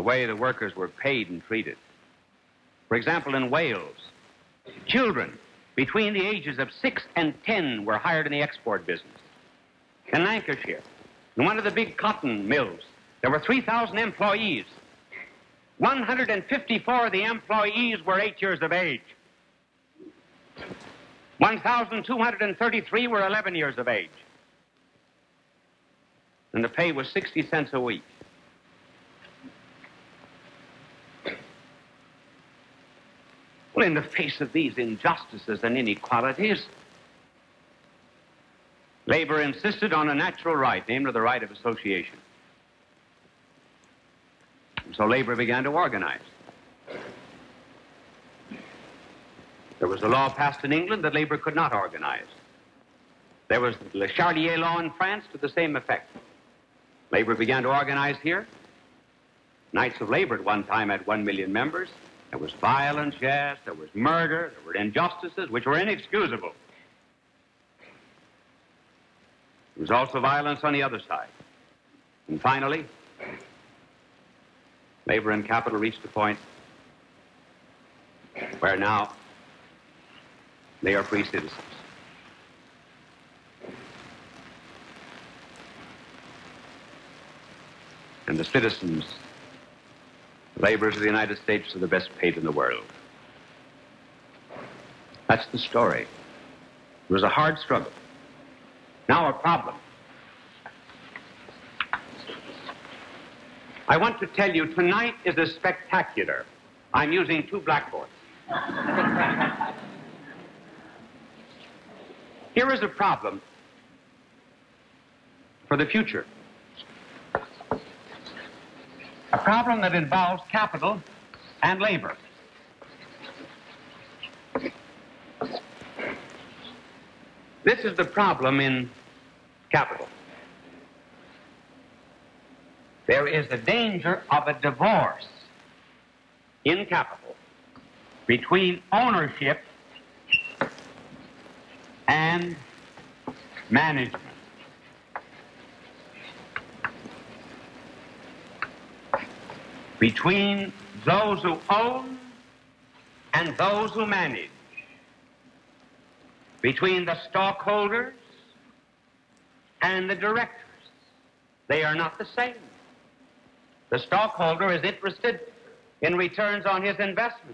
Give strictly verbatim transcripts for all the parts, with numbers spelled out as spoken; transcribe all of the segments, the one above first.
way the workers were paid and treated. For example, in Wales, children between the ages of six and ten were hired in the export business. In Lancashire, in one of the big cotton mills, there were three thousand employees. one hundred fifty-four of the employees were eight years of age. one thousand two hundred thirty-three were eleven years of age. And the pay was sixty cents a week. Well, in the face of these injustices and inequalities, labor insisted on a natural right, namely the right of association. And so labor began to organize. There was a law passed in England that labor could not organize. There was the Le Charlier law in France to the same effect. Labor began to organize here. Knights of Labor at one time had one million members. There was violence, yes, there was murder, there were injustices which were inexcusable. There was also violence on the other side. And finally, labor and capital reached a point where now they are free citizens. And the citizens, laborers of the United States, are the best paid in the world. That's the story. It was a hard struggle. Now a problem. I want to tell you, tonight is a spectacular. I'm using two blackboards. Here is a problem for the future. A problem that involves capital and labor. This is the problem in capital. There is a danger of a divorce in capital between ownership and management. Between those who own and those who manage. Between the stockholders and the directors. They are not the same. The stockholder is interested in returns on his investment.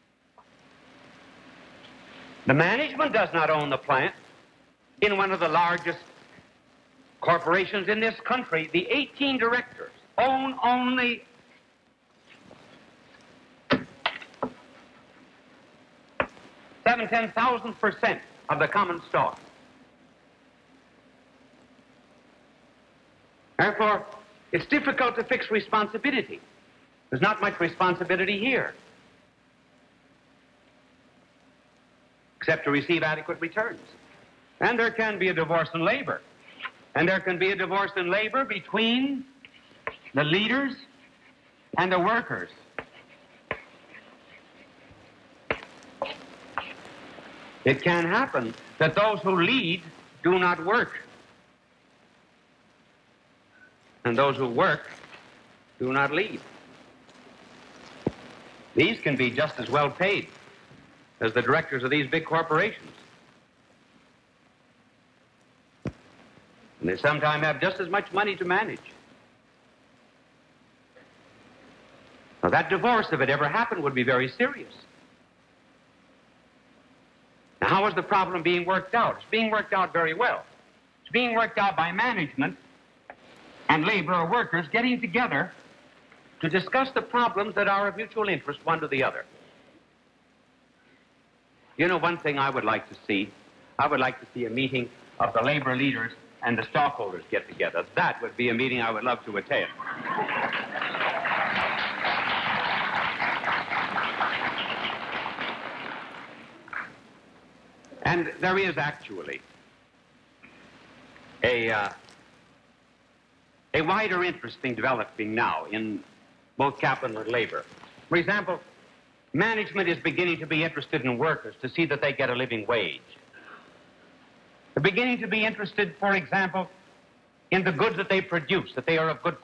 The management does not own the plant. In one of the largest corporations in this country, the eighteen directors own only seven, ten thousand percent of the common stock. Therefore, it's difficult to fix responsibility. There's not much responsibility here, except to receive adequate returns. And there can be a divorce in labor. And there can be a divorce in labor between the leaders and the workers. It can happen that those who lead do not work. And those who work do not lead. These can be just as well paid as the directors of these big corporations. And they sometimes have just as much money to manage. Now, that divorce, if it ever happened, would be very serious. Now, how is the problem being worked out? It's being worked out very well. It's being worked out by management and labor or workers getting together to discuss the problems that are of mutual interest one to the other. You know, one thing I would like to see, I would like to see a meeting of the labor leaders and the stockholders get together. That would be a meeting I would love to attend. And there is actually a, uh, a wider interest being developing now in both capital and labor. For example, management is beginning to be interested in workers to see that they get a living wage. They're beginning to be interested, for example, in the goods that they produce, that they are of good